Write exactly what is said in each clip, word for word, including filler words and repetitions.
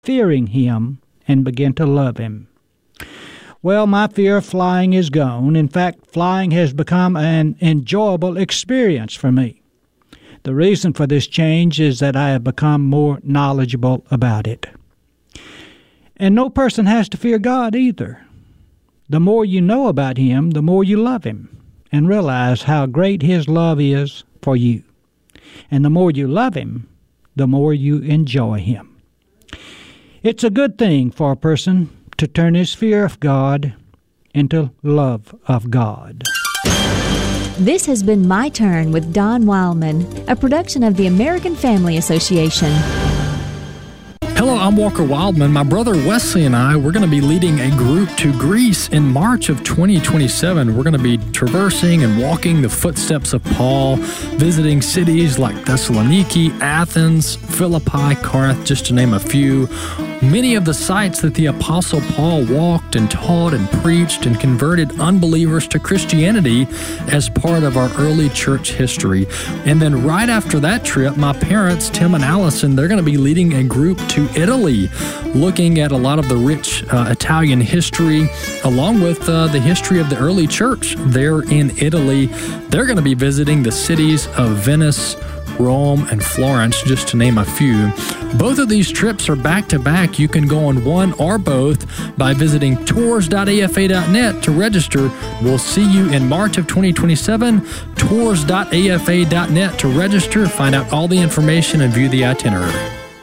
fearing him and begin to love him. Well, my fear of flying is gone. In fact, flying has become an enjoyable experience for me. The reason for this change is that I have become more knowledgeable about it. And no person has to fear God either. The more you know about him, the more you love him and realize how great his love is for you. And the more you love him, the more you enjoy him. It's a good thing for a person to turn his fear of God into love of God. This has been My Turn with Don Wildman, a production of the American Family Association. Hello, I'm Walker Wildman. My brother Wesley and I, we're going to be leading a group to Greece in March of twenty twenty-seven. We're going to be traversing and walking the footsteps of Paul, visiting cities like Thessaloniki, Athens, Philippi, Corinth, just to name a few. Many of the sites that the Apostle Paul walked and taught and preached and converted unbelievers to Christianity as part of our early church history. And then right after that trip, my parents, Tim and Allison, they're going to be leading a group to Italy, looking at a lot of the rich uh, Italian history, along with uh, the history of the early church there in Italy. They're going to be visiting the cities of Venice, Rome, and Florence, just to name a few. Both of these trips are back-to-back. You can go on one or both by visiting tours dot a f a dot net to register. We'll see you in March of twenty twenty-seven. tours dot a f a dot net to register, find out all the information, and view the itinerary.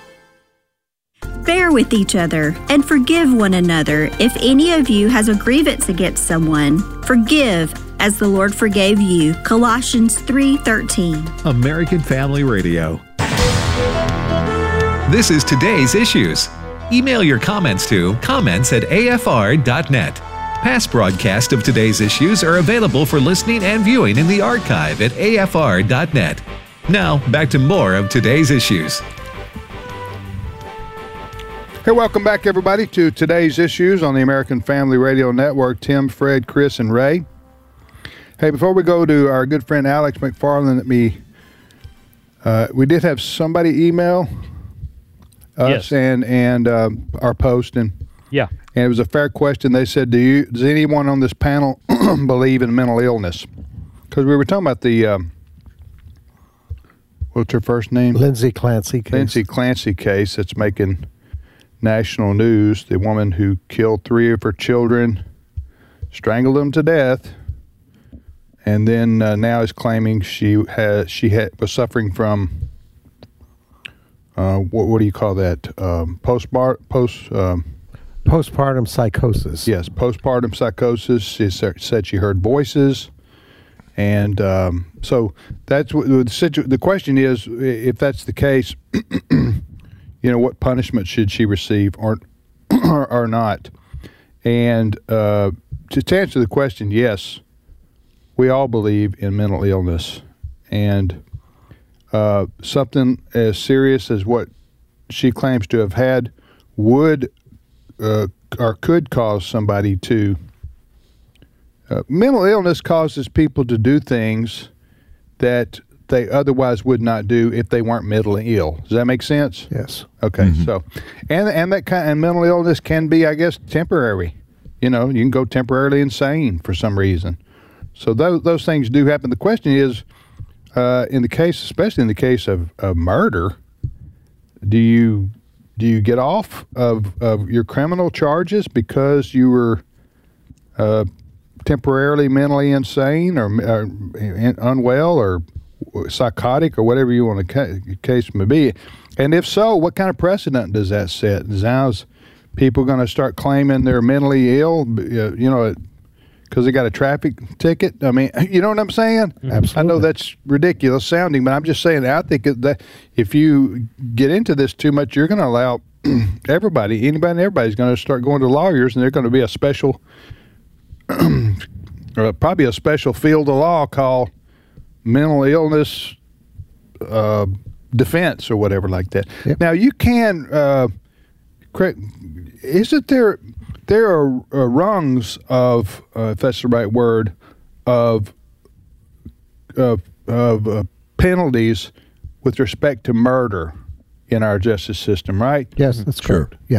Bear with each other and forgive one another. If any of you has a grievance against someone, forgive as the Lord forgave you. Colossians three thirteen. American Family Radio. This is Today's Issues. Email your comments to comments at a f r dot net. Past broadcasts of Today's Issues are available for listening and viewing in the archive at a f r dot net. Now, back to more of Today's Issues. Hey, welcome back, everybody, to Today's Issues on the American Family Radio Network. Tim, Fred, Chris, and Ray. Hey, before we go to our good friend Alex McFarland, let me, uh, we did have somebody email us yes. and and uh, our post, and yeah, and it was a fair question. They said, "Do you? Does anyone on this panel believe in mental illness?" Because we were talking about the um, what's her first name? Lindsay Clancy case. Lindsay Clancy case that's making national news. The woman who killed three of her children, strangled them to death, and then uh, now is claiming she has she had was suffering from uh, what what do you call that? Um, postpart post um, postpartum psychosis. Yes, postpartum psychosis. She said she heard voices, and um, so that's what the situ- The question is, if that's the case, you know, what punishment should she receive, or or, or not? And uh, to, to answer the question, yes. We all believe in mental illness, and uh, something as serious as what she claims to have had would uh, or could cause somebody to. Uh, mental illness causes people to do things that they otherwise would not do if they weren't mentally ill. Does that make sense? Yes. Okay. Mm-hmm. So, and and that kind and mental illness can be, I guess, temporary. You know, you can go temporarily insane for some reason. So those those things do happen. The question is, uh, in the case, especially in the case of, of murder, do you do you get off of, of your criminal charges because you were uh, temporarily mentally insane or uh, unwell or psychotic or whatever you want the case may be? And if so, what kind of precedent does that set? Is now people going to start claiming they're mentally ill? You know. Because they got a traffic ticket? I mean, you know what I'm saying? Absolutely. I know that's ridiculous sounding, but I'm just saying, I think that if you get into this too much, you're going to allow everybody, anybody and everybody's going to start going to lawyers, and they're going to be a special, or probably a special field of law called mental illness uh, defense or whatever like that. Yep. Now, you can, uh, correct, isn't there... There are uh, rungs of, uh, if that's the right word, of of, of uh, penalties with respect to murder. in our justice system, right? Yes, that's Sure. correct. Yeah.